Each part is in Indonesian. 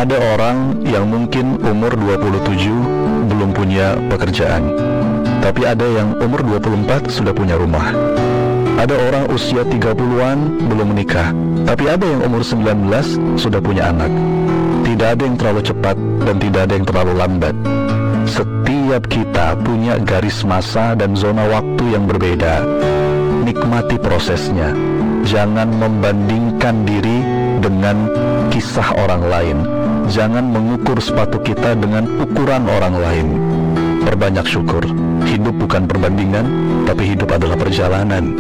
Ada orang yang mungkin umur 27 belum punya pekerjaan, tapi ada yang umur 24 sudah punya rumah. Ada orang usia 30-an belum menikah, tapi ada yang umur 19 sudah punya anak. Tidak ada yang terlalu cepat dan tidak ada yang terlalu lambat. Setiap kita punya garis masa dan zona waktu yang berbeda. Nikmati prosesnya. Jangan membandingkan diri dengan kisah orang lain. Jangan mengukur sepatu kita dengan ukuran orang lain. Perbanyak syukur. Hidup bukan perbandingan, tapi hidup adalah perjalanan.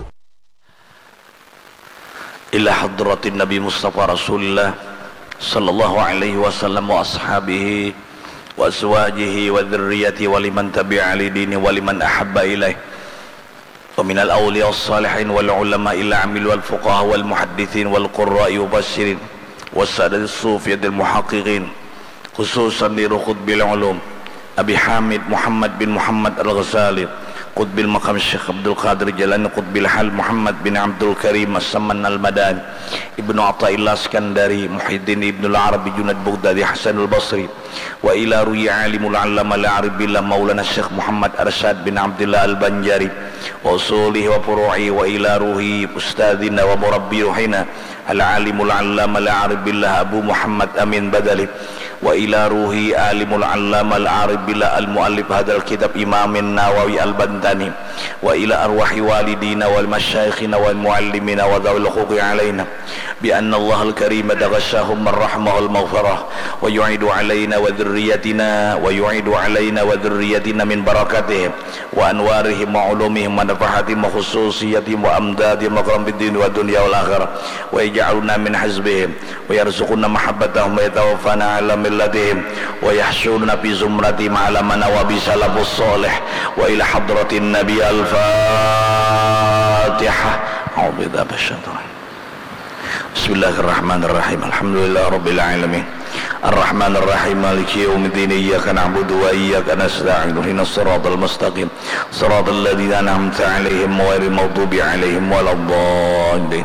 Ila hadratin Nabi Mustafa Rasulullah sallallahu alaihi wasallam wa ashabihi wa azwajihi wa dhurriyyati wa liman tabi'a li dini wa liman ahabba ilaih wa minal awliya was-salihin wal ulama illa amil wal fuqaha wal muhaddithin wal qurra'i wa basyirin was-sadat as-sufiyat al-muhaqqiqin khususan li khutbil ulum Abi Hamid Muhammad bin Muhammad al-Ghazali Qutbil Maqam Syekh Abdul Qadir Jalani Qutbil Hal Muhammad bin Abdul Karim As-Saman Al-Madani Ibnu Atta'illah Skandari Muhyiddin Ibnu Al-Arabi Junad Baghdadi Hasan Al-Basri wa ila ruyi alimul allama al-arabillah Maulana Syekh Muhammad Arsyad bin Abdullah Al-Banjari wa usulihi wa furu'i wa ila ruhi ustadina wa murabbi ruhina al-alimul allama al-arabillah Abu Muhammad Amin Badali wa ila ruhi alimul allama al-arabillah al-muallif hadzal kitab Imam Nawawi Al-Bantani wa ila arwahi walidina wal masyayikhina wal muallimina wa dhawil huquqi alaina bi anna Allah al-karim taghashahum ar-rahmah wal-maghfirah wa yu'idu alaina wa dhurriyyatina min barakatihim wa anwarihim wa ulumihim wa nafahatihim wa khususiyatihim wa amdadihim wa karam bid-din wa dunya wal akhirah wa yaj'aluna min hizbihim wa yarzuquna mahabbatahum wa yatawaffana ala millatihim wa yahshuruna fi zumratihim ala manawabi salafus salih wa ila hadratin nabi al-fatihah. A'udzu billahi minasyaitonir rajim. Bismillahirrahmanirrahim. Alhamdulillah rabbil alamin. Ar-Rahmanir Rahim Maliki yaumiddin iyyaka na'budu wa iyyaka nasta'in ihdinas siratal mustaqim siratal ladzina an'amta 'alaihim ghairil maghdubi 'alaihim waladdallin.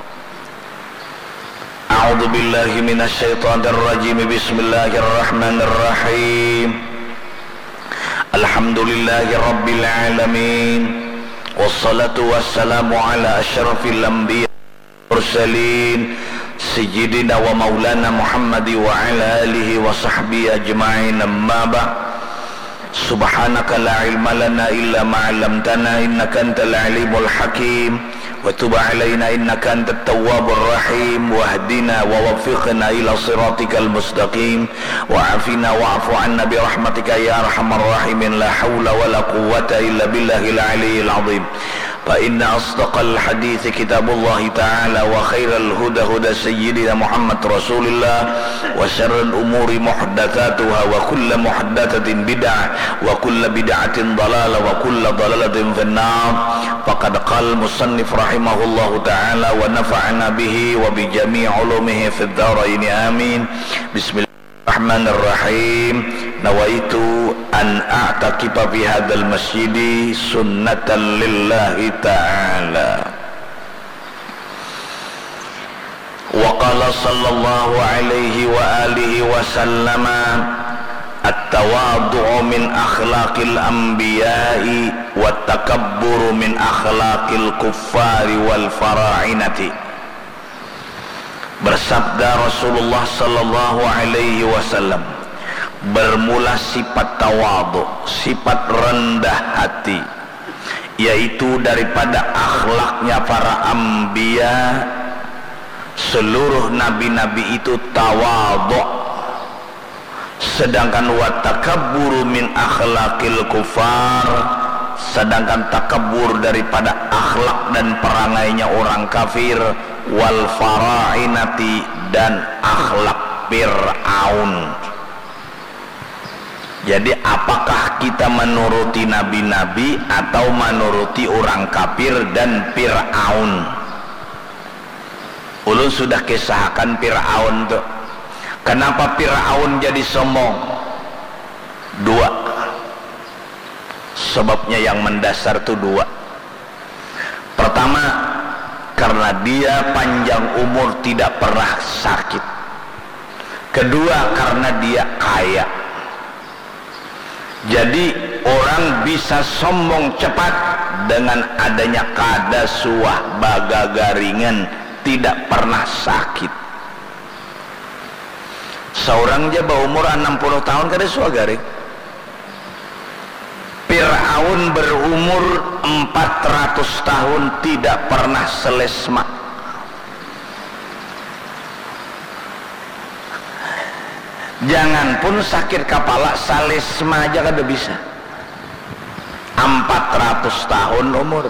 A'udzu billahi minasy syaithanir rajim. Bismillahirrahmanir rahim. Alhamdulillahi rabbil alamin. Wassalatu wassalamu ala asyrafil anbiya wal mursalin Sayyidina wa maulana Muhammad wa ala alihi wa sahbihi ajma'in, amma ba'd. Subhanaka la ilma lana illa ma 'allamtana innaka antal alimul hakim wa tub 'alaina innaka antat tawwabur rahim wahdina wa waffiqna ila siratikal mustaqim wa 'afina wa'fu 'anna bi rahmatika ya arhamar rahimin. La haula wa la quwwata illa billahil aliyyil 'azim. فإن أصدق الحديث كتاب الله تعالى وخير الهدى هدى سيدنا محمد رسول الله وشر الأمور محدثاتها وكل محدثة بدعة وكل بدعة ضلالة وكل ضلالة في النار. فقد قال المصنف رحمه الله تعالى ونفعنا به وبجميع علومه في الدارين آمين. بسم الله الرحمن الرحيم. Nawaitu an a'taqifa fi hadzal masjidi sunnatan lillahi ta'ala. Wa qala sallallahu alaihi wa alihi wa sallama at-tawadhu'u min akhlaqil anbiya'i wat takabburu min akhlaqil kuffari wal fara'inati. Bersabda Rasulullah sallallahu alaihi wasallam, bermula sifat tawadhu, sifat rendah hati, yaitu daripada akhlaknya para anbiya. Seluruh nabi-nabi itu tawadhu. Sedangkan wa takabburu min akhlaqil kufar, sedangkan takabur daripada akhlak dan perangainya orang kafir, wal fara'inati, dan akhlak Fir'aun. Jadi apakah kita menuruti nabi-nabi atau menuruti orang kafir dan Fir'aun? Ulun sudah kisahkan Fir'aun tuh. Kenapa Fir'aun jadi sombong? Dua sebabnya yang mendasar tuh dua. Pertama, karena dia panjang umur tidak pernah sakit. Kedua, karena dia kaya. Jadi orang bisa sombong cepat dengan adanya kada suah baga garingan, tidak pernah sakit. Seorang aja berumur 60 tahun kada suah garing. Fir'aun berumur 400 tahun tidak pernah selesma. Jangan pun sakit kepala, salesma aja kada bisa. 400 tahun umur.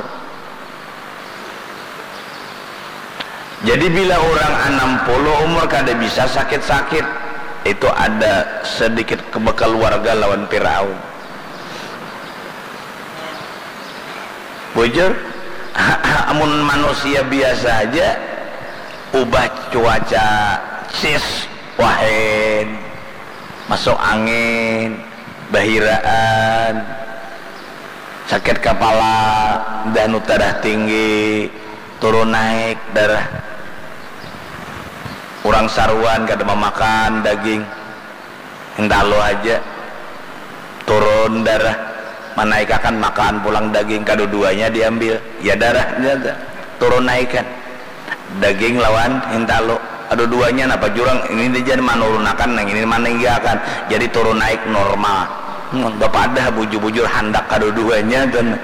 Jadi bila orang 60 umur kada bisa sakit-sakit, itu ada sedikit keluarga lawan Firaun. Bujur, amun manusia biasa aja, ubah cuaca, cis, wahen, masuk angin, bahiraan, sakit kepala, dan darah tinggi, turun naik darah. Orang saruan kada memakan daging, entalo aja turun darah. Menaik akan makan pulang daging, kedua-duanya diambil, ya darahnya turun naikkan. Daging lawan entalo, kedua-duanya napa jurang ini dia manurunakan, yang ini meninggalkan, jadi turun naik normal. Bapak ada bujur-bujur handak kedua-duanya dan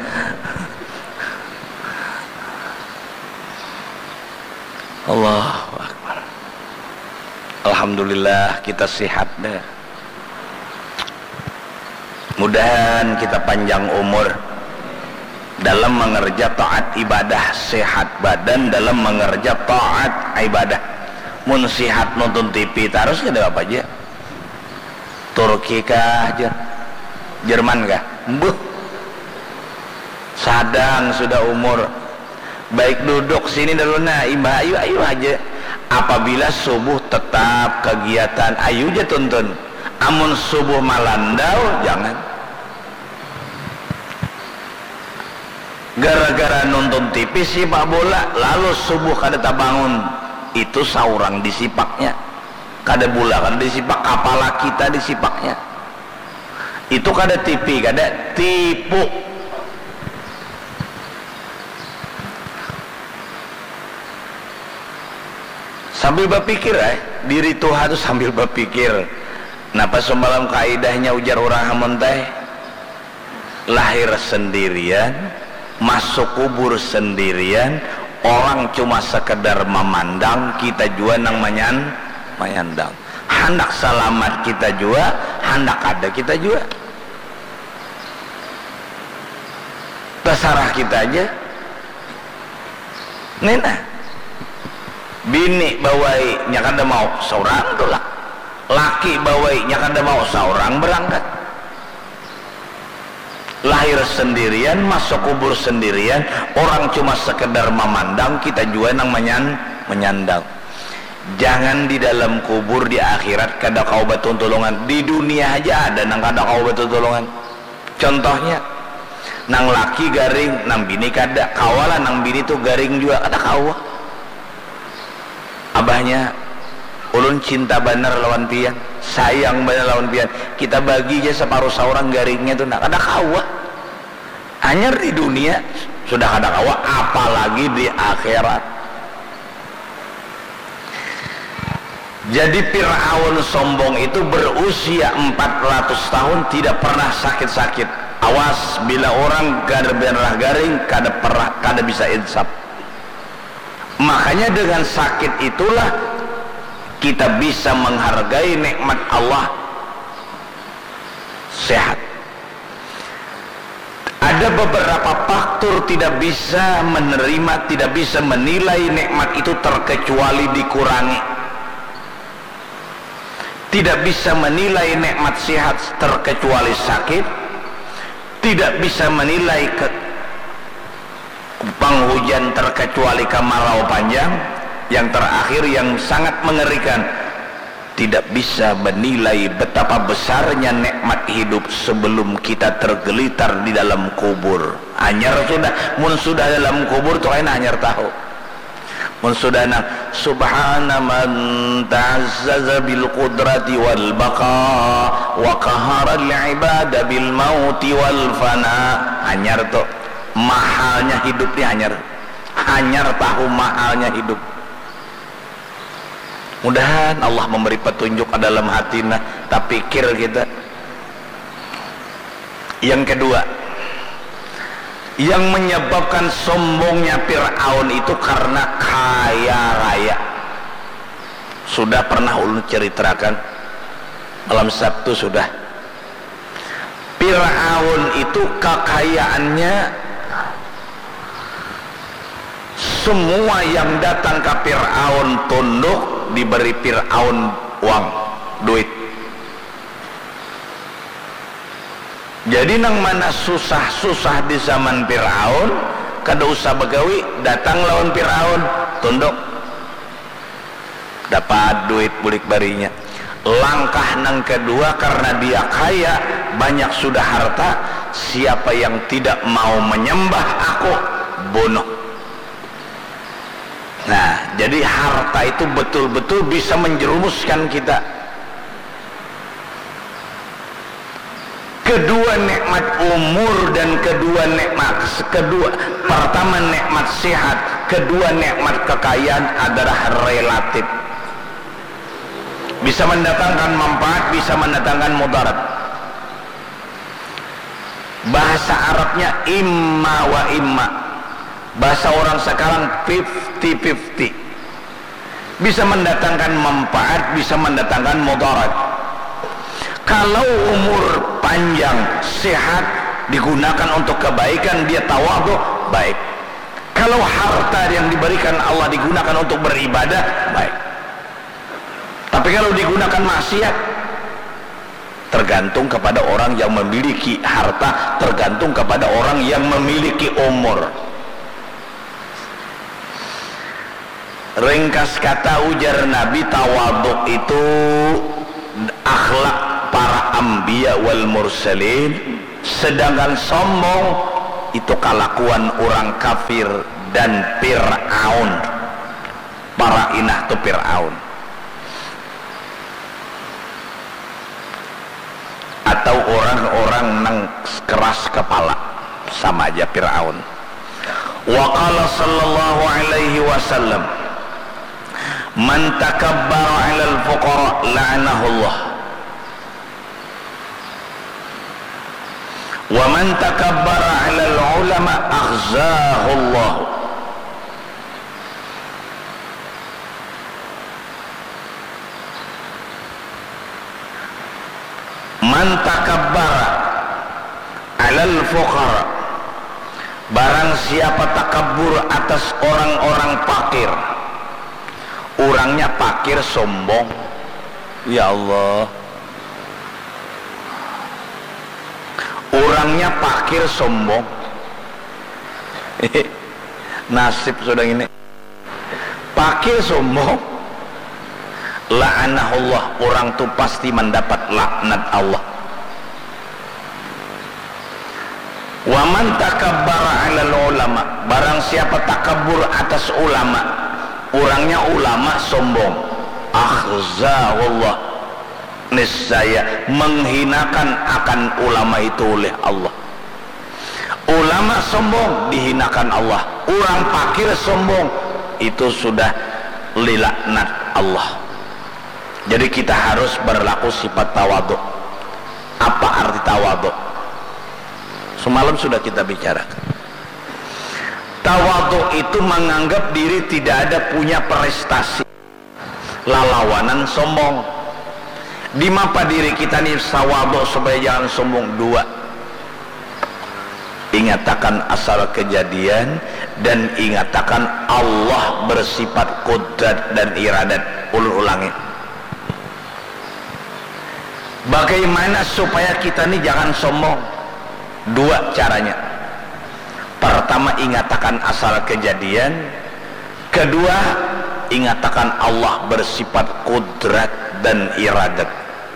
Allahu Akbar. Alhamdulillah kita sehat deh. Mudahan kita panjang umur dalam mengerja taat ibadah, sehat badan dalam mengerja taat ibadah. Mun sehat nonton TV terus kada apa aja. Turki kah aja, Jerman kah? Buh. Sadang sudah umur. Baik duduk sini dulu nah, imbah ayu aja. Apabila subuh tetap kegiatan ayu aja tuntun. Amun subuh malandau jangan. Gara-gara nonton TV sipak bola lalu subuh kada tak bangun, itu saurang disipaknya. Kada bola kada disipak, kepala kita disipaknya. Itu kada TV, kada tipu. Sambil berpikir diri Tuhan itu sambil berpikir. Napa semalam kaidahnya ujar orang hamun teh, lahir sendirian, masuk kubur sendirian, orang cuma sekedar memandang, kita juga nang menyandang. Hendak selamat kita juga, hendak ada kita juga. Terserah kita aja. Nena bini bawai nya kada mau seorang tolak, laki bawai nya kada mau seorang berangkat. Lahir sendirian, masuk kubur sendirian, orang cuma sekedar memandang, kita juga nang menyandang. Jangan di dalam kubur, di akhirat kada kau batun tolongan. Di dunia aja ada nang kada kau batun tolongan. Contohnya nang laki garing, nang bini kada. Kawalah nang bini tuh garing juga kada kau. Abahnya ulun cinta bener lawan pian, sayang bener lawan pian, kita bagi aja separuh seorang garingnya tuh nak ada kawa. Hanya di dunia sudah ada kawa, apalagi di akhirat. Jadi Fir'aun sombong itu berusia 400 tahun tidak pernah sakit-sakit. Awas bila orang kada benerah garing, kada bisa insaf. Makanya dengan sakit itulah kita bisa menghargai nikmat Allah sehat. Ada beberapa faktor tidak bisa menerima, tidak bisa menilai nikmat itu terkecuali dikurangi. Tidak bisa menilai nikmat sehat terkecuali sakit. Tidak bisa menilai penghujan terkecuali kemarau panjang. Yang terakhir yang sangat mengerikan, tidak bisa menilai betapa besarnya nikmat hidup sebelum kita tergelitar di dalam kubur. Anyar sudah, mun sudah dalam kubur tuh hanyar tahu. mun sudana subhana man ta'azzaza bil qudrati wal baqa wa qahara al ibada bil mauti wal fana. Anyar tuh mahalnya hidup nih, hanyar tahu mahalnya hidup. Mudahan Allah memberi petunjuk dalam hatina, tak pikir kita. Yang kedua, yang menyebabkan sombongnya Fir'aun itu karena kaya raya. Sudah pernah ulun ceritakan malam Sabtu sudah. Fir'aun itu kekayaannya, semua yang datang ke Fir'aun tunduk, diberi Fir'aun uang, duit. Jadi nang mana susah-susah di zaman Fir'aun, kada usah begawi, datang lawan Fir'aun, tunduk, dapat duit bulik barinya. Langkah nang kedua, karena dia kaya, banyak sudah harta, siapa yang tidak mau menyembah aku, bunuh. Nah, jadi harta itu betul-betul bisa menjerumuskan kita. Kedua nikmat umur dan pertama nikmat sehat, kedua nikmat kekayaan adalah relatif. Bisa mendatangkan manfaat, bisa mendatangkan mudarat. Bahasa Arabnya imma wa imma. Bahasa orang sekarang 50-50. Bisa mendatangkan manfaat, bisa mendatangkan mudarat. Kalau umur panjang, sehat, digunakan untuk kebaikan, dia tawadhu, baik. Kalau harta yang diberikan Allah digunakan untuk beribadah, baik. Tapi kalau digunakan maksiat, tergantung kepada orang yang memiliki harta, tergantung kepada orang yang memiliki umur. Ringkas kata ujar Nabi, tawadhu itu akhlak para anbiya wal mursalin, sedangkan sombong itu kelakuan orang kafir dan Fir'aun, para inah tu Fir'aun, atau orang-orang nang keras kepala, sama aja Fir'aun. Wa qala sallallahu alaihi wasallam, man takabbara 'alal fuqara la'anahullah, wa man takabbara 'alal ulama akhzahullah. Man takabbara 'alal fuqara, barang siapa takabbur atas orang-orang fakir. Orangnya fakir sombong, ya Allah. Orangnya fakir sombong. Nasib sudah ini. Fakir sombong, la'anahullah, orang itu pasti mendapat laknat Allah. Wa man takabbara 'alal ulama, barang siapa takabur atas ulama, orangnya ulama sombong, akhzahullah, niscaya menghinakan akan ulama itu oleh Allah. Ulama sombong, dihinakan Allah. Orang fakir sombong, itu sudah lilaknat Allah. Jadi kita harus berlaku sifat tawadhu. Apa arti tawadhu? Semalam sudah kita bicarakan. Tawadhu itu menganggap diri tidak ada punya prestasi, lalawanan sombong. Di mapa diri kita nih tawadhu supaya jangan sombong? Dua: ingatakan asal kejadian, dan ingatakan Allah bersifat qudrat dan iradat. Ulangi. Bagaimana supaya kita nih jangan sombong? Dua caranya. Pertama, ingatakan asal kejadian. Kedua, ingatakan Allah bersifat qudrat dan iradat.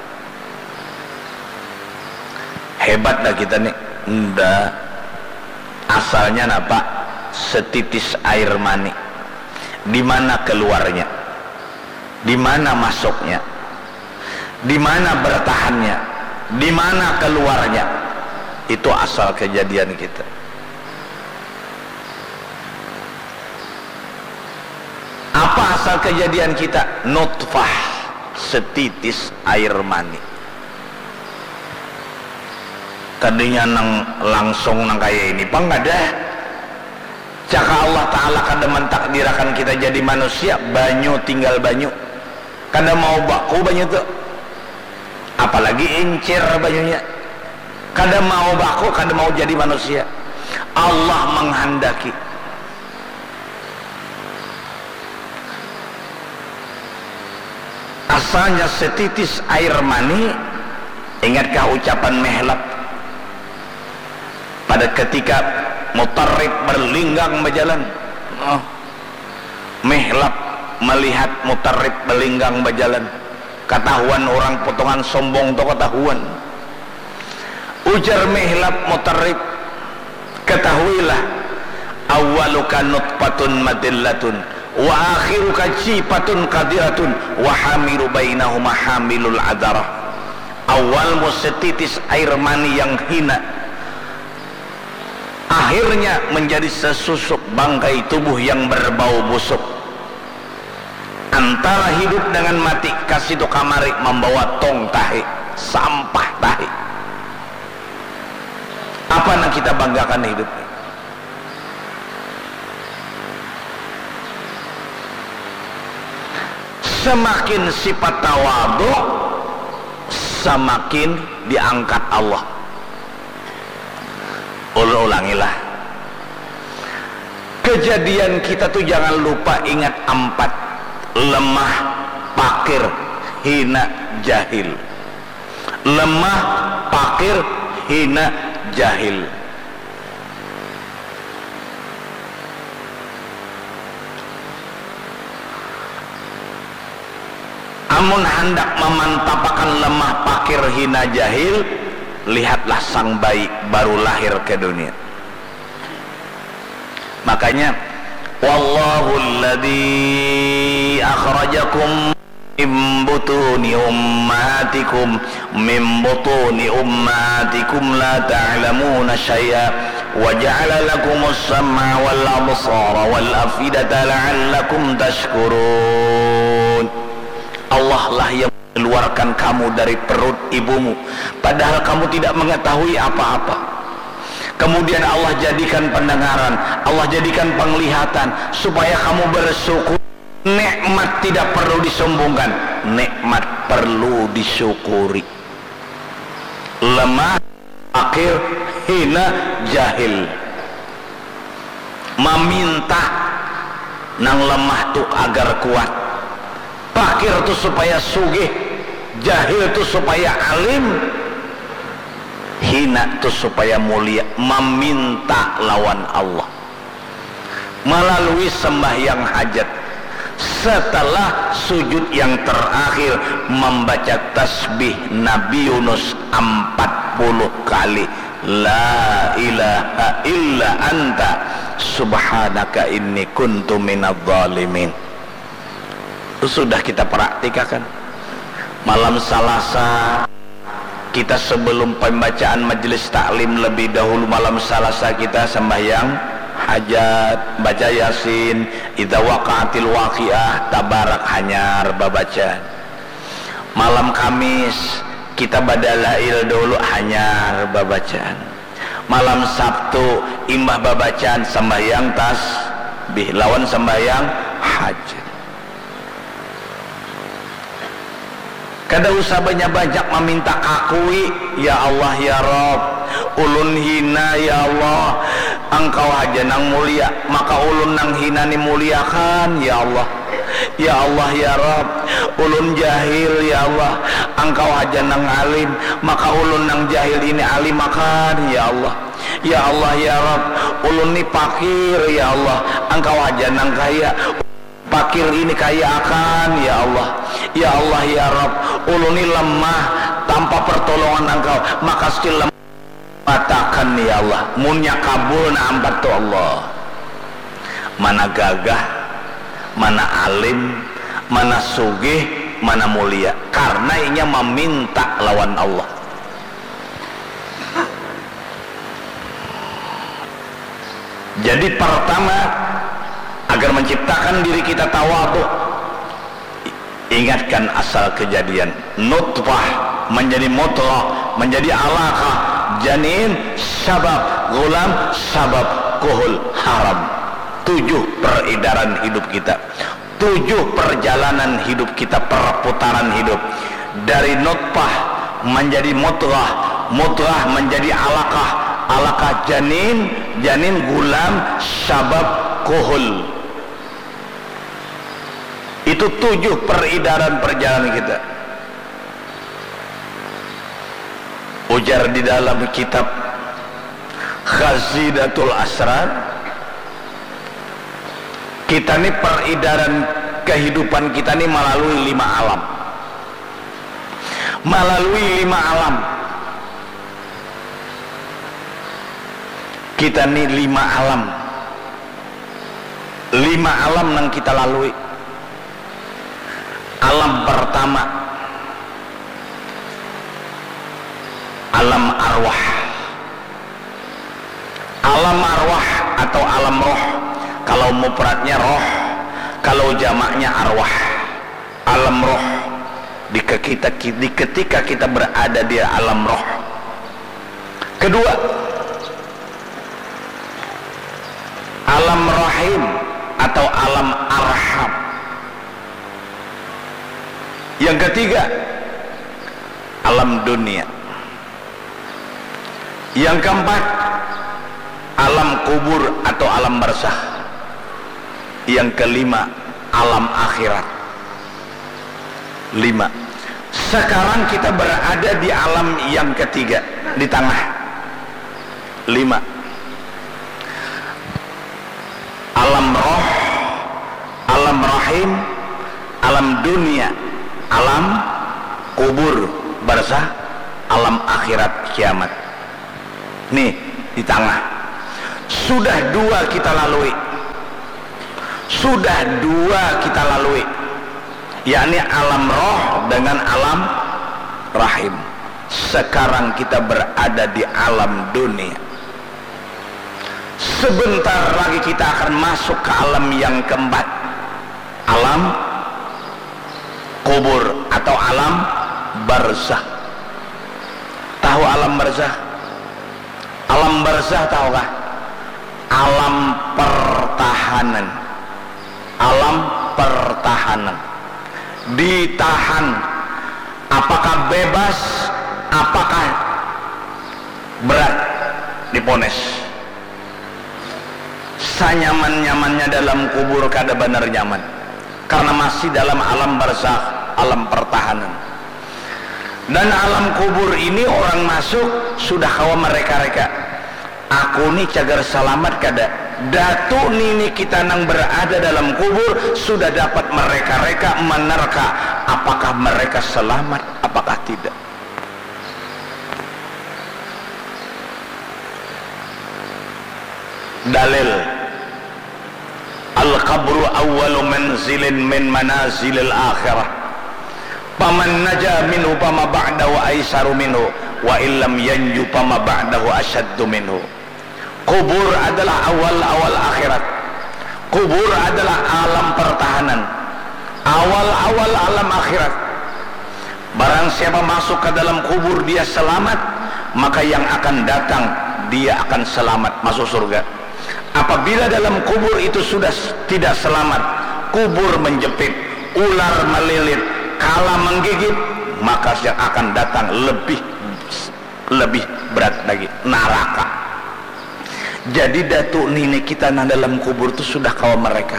Hebat dah kita nih. Enggak. Asalnya apa? Setitis air mani. di mana keluarnya, di mana masuknya, di mana bertahannya, di mana keluarnya. Itu asal kejadian kita. Apa asal kejadian kita? Nutfah, setitis air mani. Tadinya langsung kayak ini, Pak, nggak ada. Caka Allah Ta'ala kada mentakdirakan kita jadi manusia, banyu tinggal banyu. Kada mau baku banyu tuh, apalagi incir banyunya. Kada mau baku, kada mau jadi manusia. Allah menghendaki. Asalnya setitis air mani. Ingatkah ucapan Mihlab pada ketika Mutarrib berlinggang berjalan? Mihlab melihat Mutarrib berlinggang berjalan, ketahuan orang potongan sombong tu ketahuan. Ujar Mihlab Mutarrib, ketahuilah, awwaluka nutfatun madillatun wa akhiruka jifatun qadiratun wa hamilu bainahuma hamilul adarah. Awalmu setitis air mani yang hina, akhirnya menjadi sesusuk bangkai tubuh yang berbau busuk. Antara hidup dengan mati, kasih tu kamari membawa tong tahi, sampah tahi. Apa yang kita banggakan hidup? Semakin sifat tawadhu, semakin diangkat Allah. Ulangilah. Kejadian kita tuh jangan lupa ingat 4: lemah, fakir, hina, jahil. Lemah, fakir, hina, jahil. Amun hendak memantapakan lemah, fakir, hina, jahil, lihatlah sang bayi baru lahir ke dunia. Makanya wallahu alladzi akhrajakum min butuni ummatikum la ta'lamuna syai'a wa ja'ala lakumus sam'a wal absara wal afidata la'allakum tashkurun. Allah lah yang mengeluarkan kamu dari perut ibumu padahal kamu tidak mengetahui apa-apa. Kemudian Allah jadikan pendengaran, Allah jadikan penglihatan supaya kamu bersyukur. Nikmat tidak perlu disombongkan, nikmat perlu disyukuri. Lemah, fakir, hina, jahil. Meminta nang lemah tuh agar kuat, fakir tuh supaya sugih, jahil tuh supaya alim, hina tuh supaya mulia. Meminta lawan Allah melalui sembahyang hajat. Setelah sujud yang terakhir membaca tasbih Nabi Yunus 40 kali, la ilaha illa anta subhanaka inni kuntu minadh dhalimin. Sudah kita praktikkan. Malam Selasa kita sebelum pembacaan majelis taklim lebih dahulu, malam Selasa kita sembahyang hajat, baca Yasin, idza waqa'atil waqi'ah, tabarak hanyar babaca. Malam Kamis kita badalail dulu hanyar babacaan. Malam Sabtu imbah babacaan sembahyang tasbih lawan sembahyang hajat. Kada usah banyak-banyak meminta kakui, ya Allah ya Rabb, ulun hina ya Allah, engkau aja nang mulia, maka ulun nang hina ni muliakan ya Allah. Ya Allah ya Rabb, ulun jahil ya Allah, engkau aja nang alim, maka ulun nang jahil ini alimakan ya Allah. Ya Allah ya Rabb, ulun ni fakir ya Allah, engkau aja nang kaya, fakir ini kaya akan ya Allah. Ya Allah ya Rabb, ulun ini lemah tanpa pertolongan engkau, maka still lemah matakan ya Allah. Munya kabul na ambat tu Allah. Mana gagah, mana alim, mana sugih, mana mulia, karena inya meminta lawan Allah. Jadi pertama, agar menciptakan diri kita tawadhu, ingatkan asal kejadian. Nutfah menjadi mudghah, menjadi alaqah, janin, syabab, gulam, syabab, kuhul, haram. 7 peredaran hidup kita, 7 perjalanan hidup kita, perputaran hidup. Dari nutfah menjadi mudghah, mudghah menjadi alaqah, alaqah janin, janin gulam, syabab, kuhul. Itu 7 peredaran perjalanan kita. Ujar di dalam kitab Khazinatul Asrar, kita ini peredaran kehidupan kita ini melalui 5 alam. Melalui 5 alam. Kita ini 5 alam. 5 alam yang kita lalui. Alam pertama, alam arwah. Alam arwah atau alam roh, kalau mufradnya roh, kalau jamaknya arwah. Alam roh, ketika kita berada di alam roh. Kedua, alam rahim atau alam arham. Yang ketiga, alam dunia. Yang keempat, alam kubur atau alam barzakh. Yang kelima, alam akhirat. 5. Sekarang kita berada di alam yang ketiga, di tengah. 5. Alam roh, alam rahim, alam dunia, alam kubur, barzakh, alam akhirat, kiamat. Nih di tengah. Sudah 2 kita lalui. Sudah 2 kita lalui, yakni alam roh dengan alam rahim. Sekarang kita berada di alam dunia. Sebentar lagi kita akan masuk ke alam yang keempat, alam kubur atau alam barzakh. Tahu alam barzakh? Alam barzakh tahukah? Alam pertahanan. Alam pertahanan. Ditahan. Apakah bebas? Apakah berat diponis? Sanyaman-nyamannya dalam kubur kada benar nyaman, karena masih dalam alam barzakh, alam pertahanan. Dan alam kubur ini orang masuk sudah kawa mereka-reka. Aku nih cagar selamat kada. Datuk nini kita nang berada dalam kubur sudah dapat mereka-reka menerka apakah mereka selamat, apakah tidak. Dalil al-qabru awwalu manzilin min manazilil akhirah, paman naja minhu pama ba'dahu aisaru minhu, wa illam yanju pama ba'dahu asyaddu minhu. Kubur adalah awal-awal akhirat. Kubur adalah alam pertahanan, awal-awal alam akhirat. Barang siapa masuk ke dalam kubur dia selamat, maka yang akan datang dia akan selamat masuk surga. Apabila dalam kubur itu sudah tidak selamat, kubur menjepit, ular melilit, kala menggigit, maka yang akan datang lebih berat lagi, neraka. Jadi datuk nini kita nah dalam kubur itu sudah kawan mereka.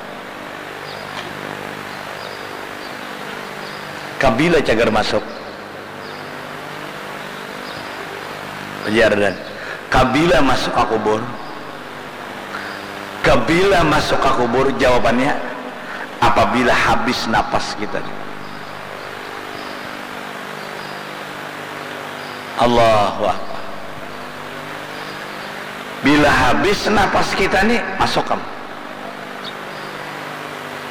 Kabila cagar masuk. Jardan. Kabila masuk ke kubur. Kabila masuk ke kubur, jawabannya apabila habis napas kita. Allahu Akbar. Bila habis napas kita nih, masuk kamu.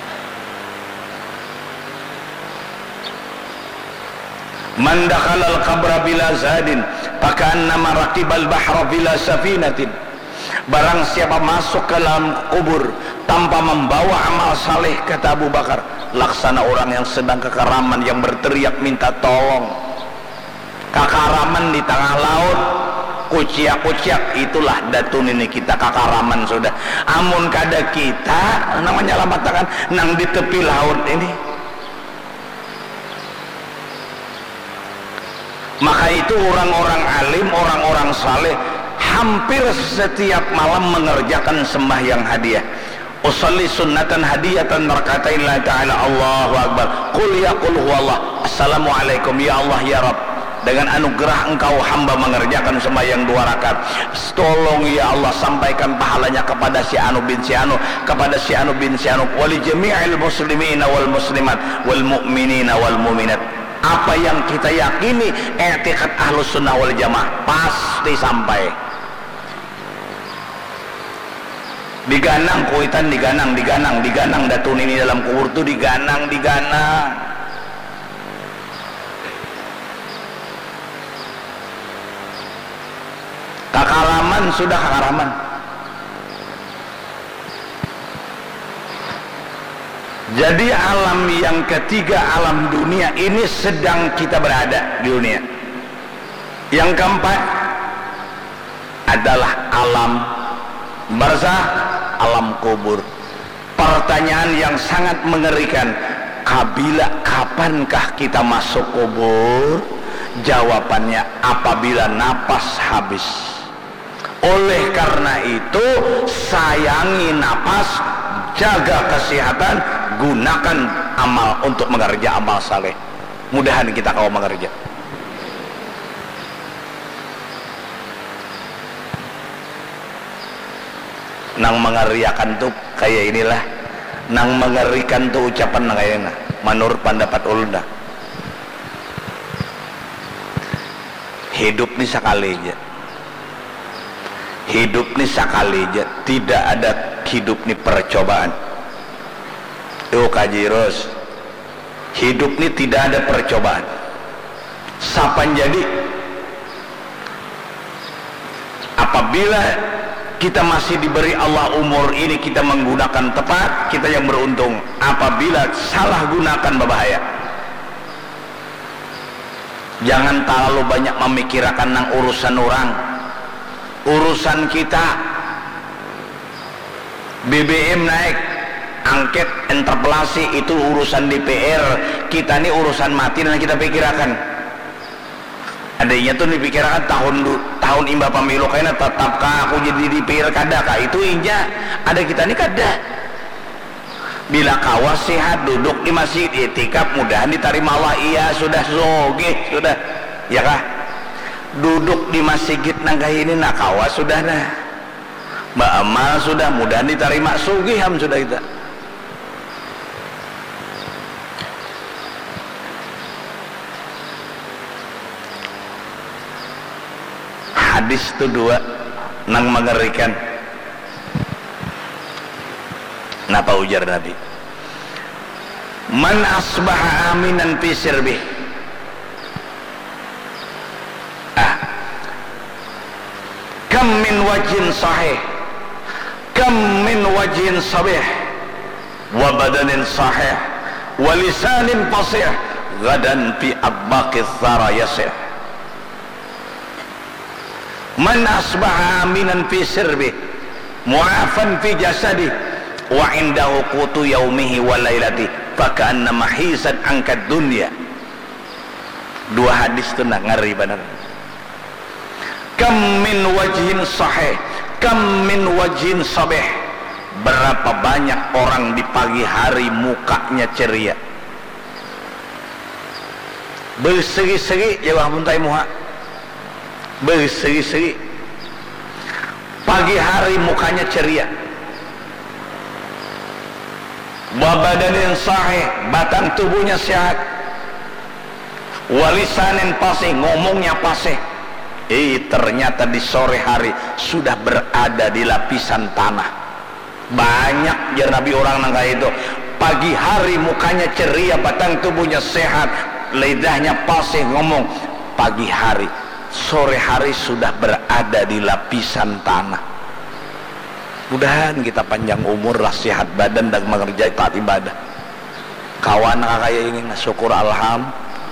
Man dakhalal qabra bila zadin faka'annama raqibal bahra bila safinatin. Barang siapa masuk ke dalam kubur tanpa membawa amal saleh, kata Abu Bakar, laksana orang yang sedang kekaraman, yang berteriak minta tolong. Kekaraman di tengah laut, kuciak-kuciak, itulah datun ini kita kakaraman sudah. Amun kada kita namanya lamatakan nang di tepi laut ini. Maka itu orang-orang alim, orang-orang saleh hampir setiap malam mengerjakan sembahyang hadiah. Usalli sunnatan hadiyatan rakaatain la ta'ala Allahu akbar. Qul ya qul huwallah. Assalamualaikum ya Allah ya Rabb. Dengan anugerah engkau hamba mengerjakan sembahyang 2 rakaat. Tolong ya Allah sampaikan pahalanya kepada si anu bin si anu, kepada si anu bin si anu, wali jami'il muslimina wal muslimat wal mu'minina wal mu'minat. Apa yang kita yakini i'tiqad ahlus sunnah wal jamaah pasti sampai. Diganang kuitan, diganang datun ini dalam kubur tuh diganang. Kakaraman sudah kakaraman. Jadi alam yang ketiga, alam dunia ini sedang kita berada di dunia. Yang keempat adalah alam barzakh, alam kubur. Pertanyaan yang sangat mengerikan, kapankah kita masuk kubur? Jawabannya apabila napas habis. Oleh karena itu sayangi napas, jaga kesehatan, gunakan amal untuk mengerja amal saleh. Mudahan kita kau mengerja. Nang mengeriakan tuh kayak inilah, nang mengerikan tuh ucapan nang kayaknya menurut pendapat ulama. Hidup nih sekali aja, hidup nih sekali aja, tidak ada hidup nih percobaan. Kajiros, hidup nih tidak ada percobaan. Sapan jadi apabila kita masih diberi Allah umur ini, kita menggunakan tepat, kita yang beruntung. Apabila salah gunakan berbahaya. Jangan terlalu banyak memikirkan nang urusan orang, urusan kita. BBM naik, angket, interpelasi, itu urusan DPR. Kita ini urusan mati dan kita pikirkan. Adanya tuh dipikirkan tahun imba pemilu kayaknya tetapkah aku jadi DPR kadakah, itu inja. Ada kita ini kada. Bila kawas sehat duduk di masjid itikaf, mudahan diterima Allah. Iya sudah sogeh sudah, ya kah? Duduk di masjid nangga ini nak kawas sudah nah. Mbak amal sudah, mudahan diterima sogeh ham sudah kita. Hadis itu 2 nang mengerikan. Napa ujar Nabi? Man asbaha aminan fi sirbih. Kam min wajhin sahih, kam min wajhin sabih, wa badanin sahih, wa lisanin fasih, gadan fi abbaqis thara yasih. Man asbaha aminan fi sirbih, mu'afan fi jasadih, wa indahu qutu yaumihi wa lailati, faka'annama hisan angkat dunia. 2 hadis itu nak ngeri benar. Kam min wajhin sahih, kam min wajhin sabih. Berapa banyak orang di pagi hari mukanya ceria, berseri-seri, ya muntai muha, berseri-seri, pagi hari mukanya ceria. Wabadanin sahih, batang tubuhnya sehat. Walisanin pasih, ngomongnya pasih. Ternyata di sore hari sudah berada di lapisan tanah. Banyak ya Nabi orang nangka itu. Pagi hari mukanya ceria, batang tubuhnya sehat. lidahnya fasih ngomong pagi hari, sore hari sudah berada di lapisan tanah. Mudahan kita panjang umur, sehat badan dan mengerjai taat ibadah. Kawan kayak ini syukur alham.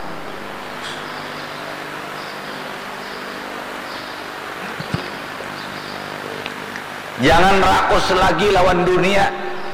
Jangan rakus lagi lawan dunia.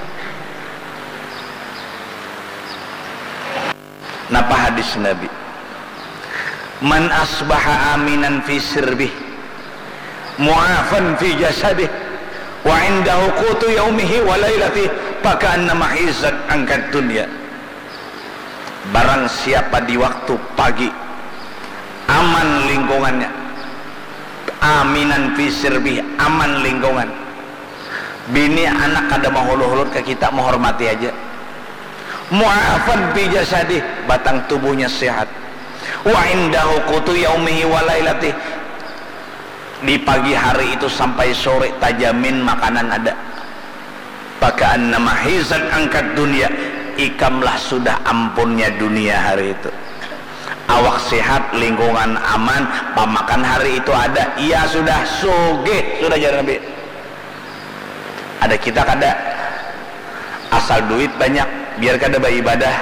Napa hadis Nabi? Man asbaha aminan fi sirbih, mu'afan fi jasadih, wa indahu qutu yaumihi wa lailatih, faka'annama hizat angkat dunia. Barang siapa di waktu pagi aman lingkungannya, aminan fi sirbih, aman lingkungan, bini anak kada mau hulur-hulur ke kita, menghormati aja. Mu'afan fi jasadih, batang tubuhnya sehat. Wa indahu qutu yaumihi wa lailatih, di pagi hari itu sampai sore tajamin makanan ada. Faka'annama hizat angkat dunia, ikamlah sudah ampunnya dunia hari itu. Awak sehat, lingkungan aman, pamakan hari itu ada, iya sudah sugih, sudah jadi Nabi. Ada kita kada asal duit banyak biar kada beribadah.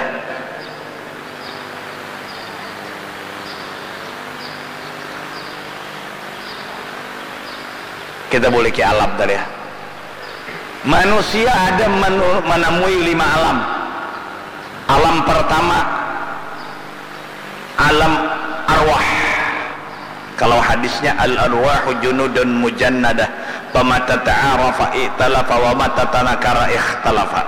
Kita boleh ke alam tadi ya. Manusia ada menemui 5 alam. Alam pertama alam arwah. Kalau hadisnya al-arwahu junudun mujannadah, famata ta'arafa i'talafa wa mata tanakara ikhtalafa.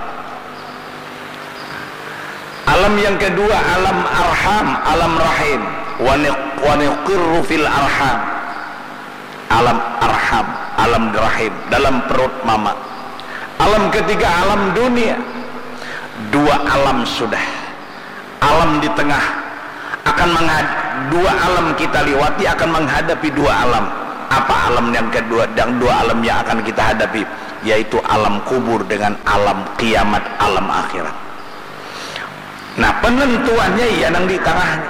Alam yang kedua alam arham, alam rahim, wa nuqirru fil arham. Alam arham, alam rahim, dalam perut mama. Alam ketiga alam dunia. 2 alam sudah. Alam di tengah akan dua alam kita lewati, akan menghadapi 2 alam. Apa alam yang kedua dan 2 alam yang akan kita hadapi? Yaitu alam kubur dengan alam kiamat, alam akhirat. Nah, penentuannya ya nang di tengahnya.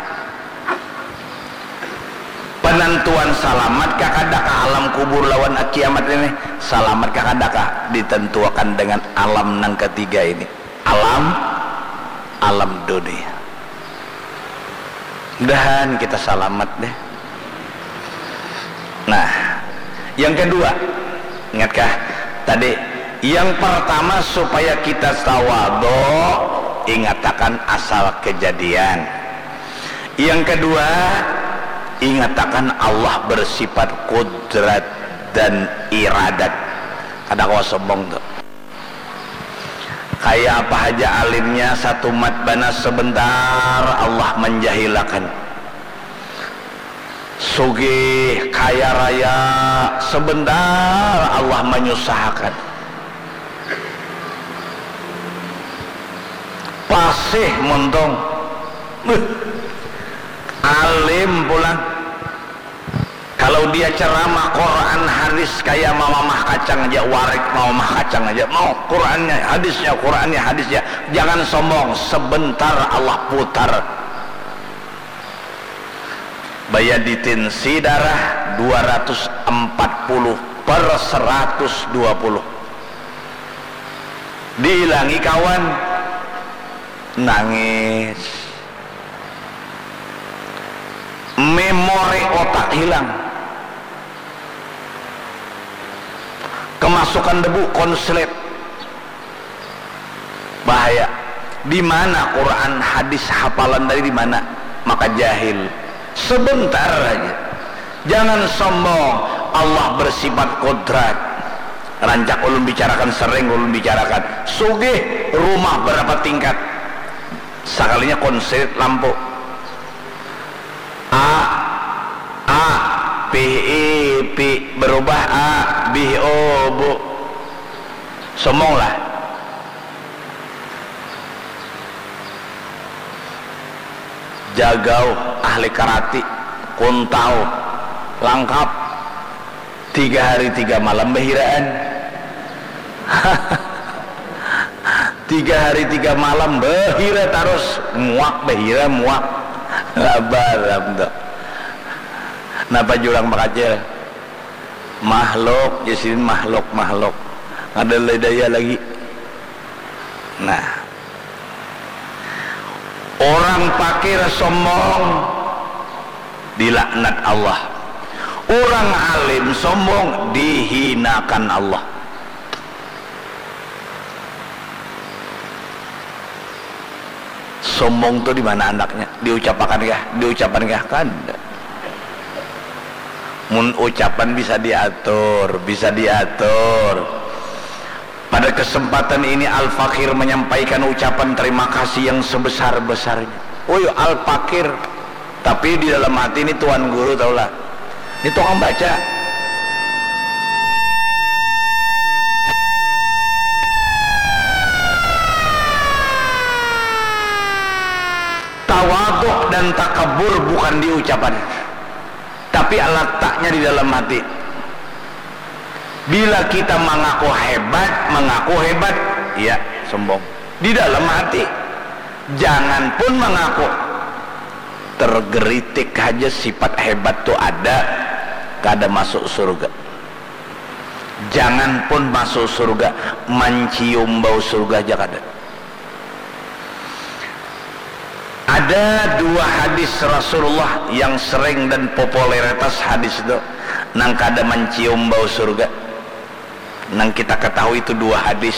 Penentuan selamat kakadaka alam kubur lawan kiamat ini, selamat kakadaka ditentukan dengan alam nang ketiga ini, alam dunia. Mudahan kita selamat deh. Nah, yang kedua, ingatkah tadi? Yang pertama supaya kita tawadhu, ingatakan asal kejadian. Yang kedua, ingatakan Allah bersifat kudrat dan iradat. Kada kau sombong tuh. Kayak apa aja alimnya, satu mat bana sebentar Allah menjahilakan. Sugih kaya raya sebentar Allah menyusahkan. Pasih montong. Alim pulang. Kalau dia ceramah Quran hadis kayak mamah kacang aja, warik mamah kacang aja, mau Qurannya hadisnya, jangan sombong, sebentar Allah putar. Bayaditin si darah 240/120, dihilangi kawan, nangis, memori otak hilang, kemasukan debu konslet, bahaya. Di mana Quran hadis hafalan dari di mana? Maka jahil. Sebentar aja. Jangan sombong. Allah bersifat kodrat. Rancak ulun bicarakan, sering ulun bicarakan. Sugih rumah berapa tingkat? Sekalinya konslet lampu. P berubah A B O bu, sombong lah. Jagau ahli karate, kuntau lengkap, 3 hari 3 malam behiraan. 3 hari 3 malam behira terus, muak behira muak. Labaram tuh. Napa julang makacil? Makhluk, jasin makhluk. Ada daya lagi. Nah, orang fakir sombong dilaknat Allah. Orang alim sombong dihinakan Allah. Sombong tuh di mana anaknya? Diucapkan kah? Kan. Mun ucapan bisa diatur. Pada kesempatan ini Al-Fakir menyampaikan ucapan terima kasih yang sebesar-besarnya. Oh ya Al-Fakir, tapi di dalam hati ini Tuan Guru taulah. Ini tukang baca. Tawaduk dan takabur bukan di ucapan, tapi letaknya di dalam hati. Bila kita mengaku hebat, ya sombong. Di dalam hati, jangan pun mengaku. Tergeritik aja sifat hebat tuh ada, kada masuk surga. Jangan pun masuk surga, mencium bau surga aja kada. Ada dua hadis Rasulullah yang sering dan popularitas hadis itu nang kada mencium bau surga. Nang kita ketahui itu dua hadis.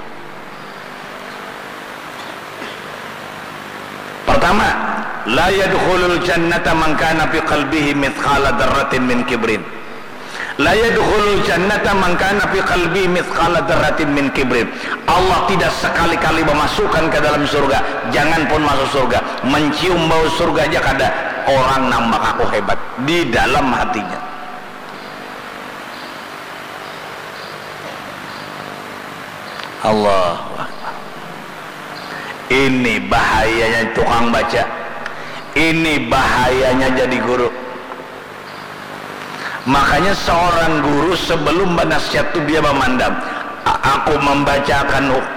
Pertama, la yadkhulul jannata man kana fi qalbihi mithqala dzarratin min kibrin. La yadkhulul jannata man kana fi qalbihi mithqala dzarratin min kibrin. Allah tidak sekali-kali memasukkan ke dalam surga, jangan pun masuk surga, mencium bau surga aja kada. Orang nambah aku hebat di dalam hatinya. Allahu Akbar. Ini bahayanya tukang baca, ini bahayanya jadi guru. Makanya seorang guru sebelum bernasihat itu dia memandang, aku membacakan